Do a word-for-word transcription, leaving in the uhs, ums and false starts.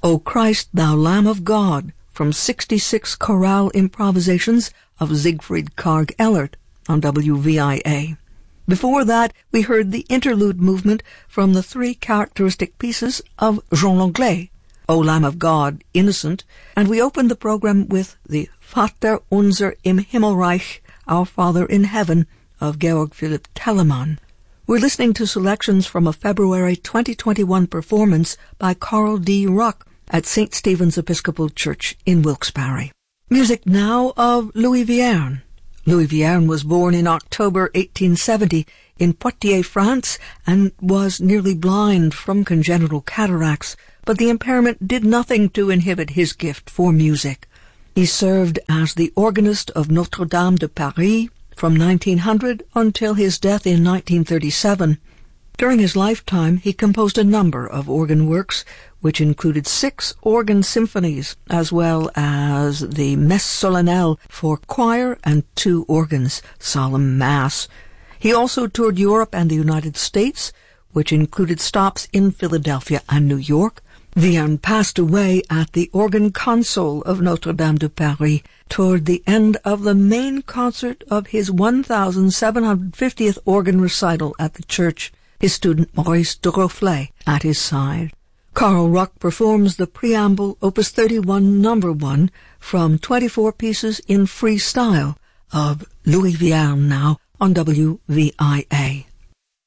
O Christ, Thou Lamb of God, from sixty-six chorale improvisations of Siegfried Karg-Ellert on W V I A. Before that, we heard the interlude movement from the three characteristic pieces of Jean Langlais, O Lamb of God, Innocent, and we opened the program with the Vater unser im Himmelreich, Our Father in Heaven, of Georg Philipp Telemann. We're listening to selections from a February twenty twenty-one performance by Carl D. Ruck at Saint Stephen's Episcopal Church in Wilkes-Barre. Music now of Louis Vierne. Louis Vierne was born in October eighteen seventy in Poitiers, France, and was nearly blind from congenital cataracts, but the impairment did nothing to inhibit his gift for music. He served as the organist of Notre-Dame de Paris from nineteen hundred until his death in nineteen thirty-seven. During his lifetime, he composed a number of organ works, which included six organ symphonies, as well as the Messe Solennelle for choir and two organs, Solemn Mass. He also toured Europe and the United States, which included stops in Philadelphia and New York. Vierne passed away at the organ console of Notre-Dame de Paris toward the end of the main concert of his one thousand seven hundred fiftieth organ recital at the church, his student Maurice Duroflé at his side. Carl Ruck performs the preamble Opus thirty-one number one from twenty-four pieces in free style of Louis Vierne now on W V I A.